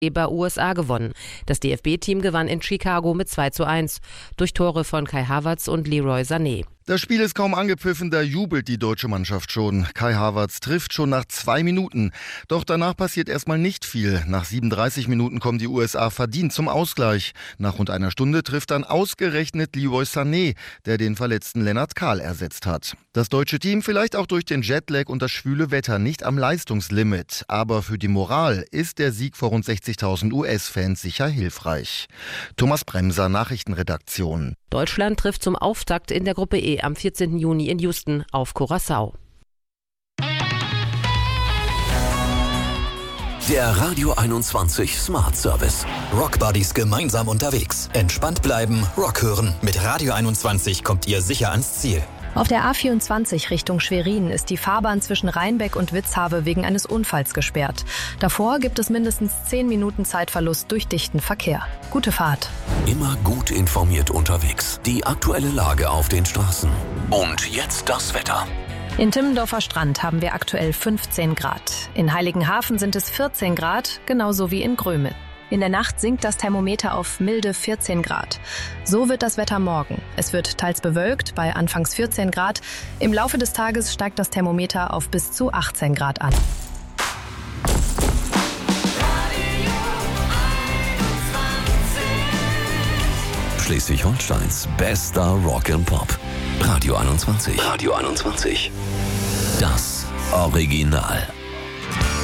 über USA gewonnen. Das DFB-Team gewann in Chicago mit 2:1 durch Tore von Kai Havertz und Leroy Sané. Das Spiel ist kaum angepfiffen, da jubelt die deutsche Mannschaft schon. Kai Havertz trifft schon nach 2 Minuten. Doch danach passiert erstmal nicht viel. Nach 37 Minuten kommen die USA verdient zum Ausgleich. Nach rund einer Stunde trifft dann ausgerechnet Leroy Sané, der den verletzten Lennart Kahl ersetzt hat. Das deutsche Team vielleicht auch durch den Jetlag und das schwüle Wetter nicht am Leistungslimit. Aber für die Moral ist der Sieg vor rund 60.000 US-Fans sicher hilfreich. Thomas Bremser, Nachrichtenredaktion. Deutschland trifft zum Auftakt in der Gruppe E am 14. Juni in Houston auf Curaçao. Der Radio 21 Smart Service. Rockbuddies gemeinsam unterwegs. Entspannt bleiben, Rock hören. Mit Radio 21 kommt ihr sicher ans Ziel. Auf der A24 Richtung Schwerin ist die Fahrbahn zwischen Rheinbeck und Witzhawe wegen eines Unfalls gesperrt. Davor gibt es mindestens 10 Minuten Zeitverlust durch dichten Verkehr. Gute Fahrt. Immer gut informiert unterwegs. Die aktuelle Lage auf den Straßen. Und jetzt das Wetter. In Timmendorfer Strand haben wir aktuell 15 Grad. In Heiligenhafen sind es 14 Grad, genauso wie in Grömitz. In der Nacht sinkt das Thermometer auf milde 14 Grad. So wird das Wetter morgen. Es wird teils bewölkt, bei anfangs 14 Grad. Im Laufe des Tages steigt das Thermometer auf bis zu 18 Grad an. Schleswig-Holsteins bester Rock and Pop. Radio 21. Radio 21. Das Original.